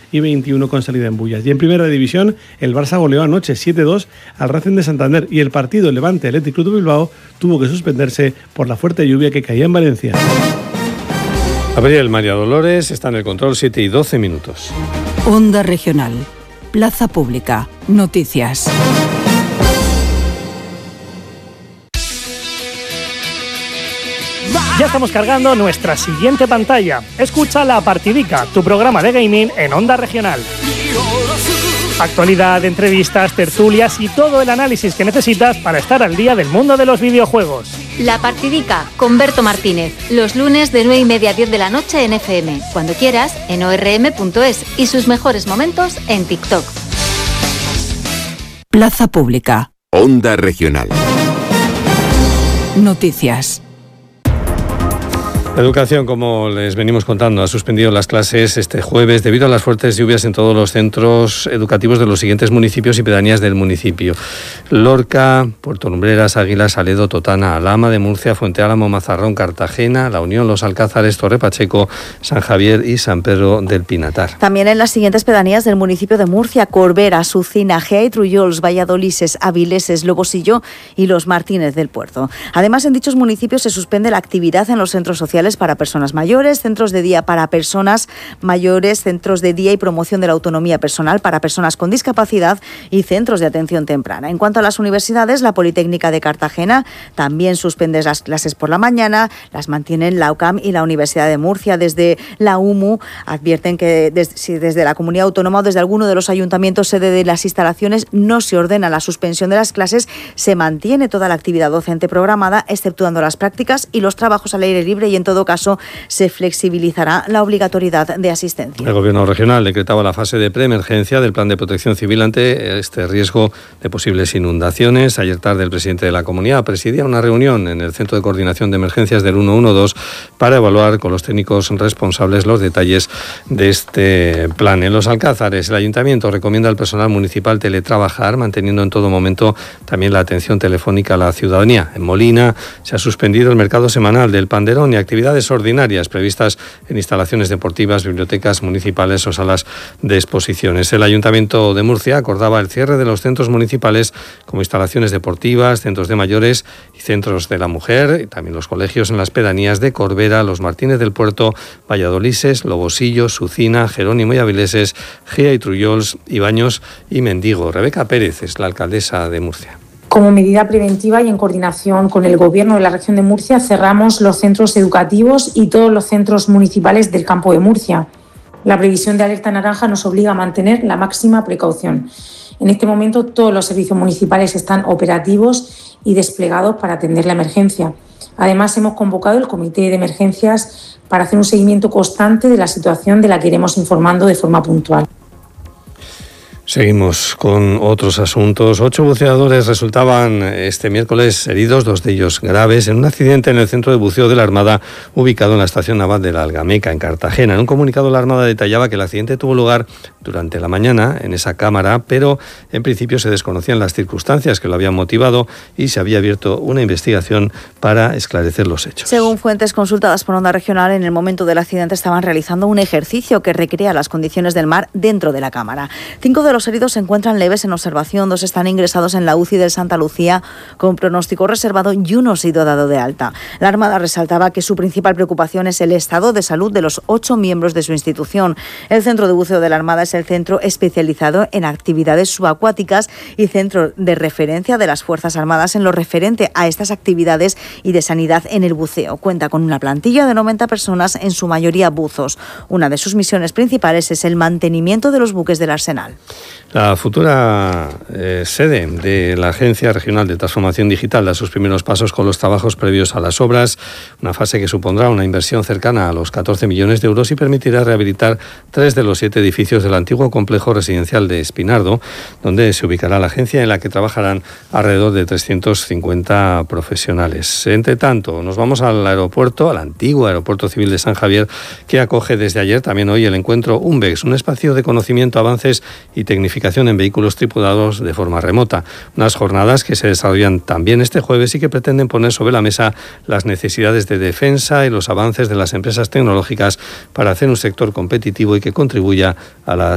y 21 con salida en Bullas. Y en Primera División, el Barça goleó anoche 7-2 al Racing de Santander y el partido Levante Athletic Club de Bilbao tuvo que suspenderse por la fuerte lluvia que caía en Valencia. Gabriel María Dolores está en el control, 7 y 12 minutos. Onda Regional, Plaza Pública, Noticias. Ya estamos cargando nuestra siguiente pantalla. Escucha La Partidica, tu programa de gaming en Onda Regional. Actualidad, entrevistas, tertulias y todo el análisis que necesitas para estar al día del mundo de los videojuegos. La Partidica, con Berto Martínez, los lunes de 9:30 a 10 de la noche en FM, cuando quieras, en orm.es y sus mejores momentos en TikTok. Plaza Pública. Onda Regional. Noticias. La educación, como les venimos contando, ha suspendido las clases este jueves debido a las fuertes lluvias en todos los centros educativos de los siguientes municipios y pedanías del municipio: Lorca, Puerto Lumbreras, Águilas, Saledo, Totana, Alhama de Murcia, Fuente Álamo, Mazarrón, Cartagena, La Unión, Los Alcázares, Torre Pacheco, San Javier y San Pedro del Pinatar. También en las siguientes pedanías del municipio de Murcia: Corbera, Sucina, Gea y Trullols, Valladolises, Avileses, Lobosillo y Los Martínez del Puerto. Además, en dichos municipios se suspende la actividad en los centros sociales para personas mayores, centros de día para personas mayores, centros de día y promoción de la autonomía personal para personas con discapacidad y centros de atención temprana. En cuanto a las universidades, la Politécnica de Cartagena también suspende las clases por la mañana, las mantienen la UCAM y la Universidad de Murcia. Desde la UMU advierten que desde la comunidad autónoma o desde alguno de los ayuntamientos sede de las instalaciones no se ordena la suspensión de las clases, se mantiene toda la actividad docente programada, exceptuando las prácticas y los trabajos al aire libre, y en todo caso se flexibilizará la obligatoriedad de asistencia. El Gobierno regional decretaba la fase de preemergencia del Plan de Protección Civil ante este riesgo de posibles inundaciones. Ayer tarde el presidente de la comunidad presidía una reunión en el Centro de Coordinación de Emergencias del 112 para evaluar con los técnicos responsables los detalles de este plan. En Los Alcázares, el Ayuntamiento recomienda al personal municipal teletrabajar, manteniendo en todo momento también la atención telefónica a la ciudadanía. En Molina se ha suspendido el mercado semanal del Panderón y actividades ordinarias previstas en instalaciones deportivas, bibliotecas municipales o salas de exposiciones. El Ayuntamiento de Murcia acordaba el cierre de los centros municipales como instalaciones deportivas, centros de mayores y centros de la mujer, y también los colegios en las pedanías de Corbera, Los Martínez del Puerto, Valladolises, Lobosillo, Sucina, Jerónimo y Avileses, Gea y Trullols, Ibaños y Mendigo. Rebeca Pérez es la alcaldesa de Murcia. Como medida preventiva y en coordinación con el Gobierno de la región de Murcia, cerramos los centros educativos y todos los centros municipales del campo de Murcia. La previsión de alerta naranja nos obliga a mantener la máxima precaución. En este momento todos los servicios municipales están operativos y desplegados para atender la emergencia. Además, hemos convocado el Comité de Emergencias para hacer un seguimiento constante de la situación de la que iremos informando de forma puntual. Seguimos con otros asuntos. 8 buceadores resultaban este miércoles heridos, 2 de ellos graves, en un accidente en el centro de buceo de la Armada ubicado en la estación naval de la Algameca, en Cartagena. En un comunicado, la Armada detallaba que el accidente tuvo lugar durante la mañana en esa cámara, pero en principio se desconocían las circunstancias que lo habían motivado y se había abierto una investigación para esclarecer los hechos. Según fuentes consultadas por Onda Regional, en el momento del accidente estaban realizando un ejercicio que recrea las condiciones del mar dentro de la cámara. 5 de los heridos se encuentran leves en observación, 2 están ingresados en la UCI del Santa Lucía con pronóstico reservado y 1 ha sido dado de alta. La Armada resaltaba que su principal preocupación es el estado de salud de los 8 miembros de su institución. El centro de buceo de la Armada es el centro especializado en actividades subacuáticas y centro de referencia de las Fuerzas Armadas en lo referente a estas actividades y de sanidad en el buceo. Cuenta con una plantilla de 90 personas, en su mayoría buzos. Una de sus misiones principales es el mantenimiento de los buques del arsenal. La futura sede de la Agencia Regional de Transformación Digital da sus primeros pasos con los trabajos previos a las obras, una fase que supondrá una inversión cercana a los 14 millones de euros y permitirá rehabilitar 3 de los 7 edificios del antiguo complejo residencial de Espinardo, donde se ubicará la agencia, en la que trabajarán alrededor de 350 profesionales. Entre tanto, nos vamos al aeropuerto, al antiguo Aeropuerto Civil de San Javier, que acoge desde ayer, también hoy, el encuentro UNVEX, un espacio de conocimiento, avances y tecnificación en vehículos tripulados de forma remota. Unas jornadas que se desarrollan también este jueves y que pretenden poner sobre la mesa las necesidades de defensa y los avances de las empresas tecnológicas para hacer un sector competitivo y que contribuya a la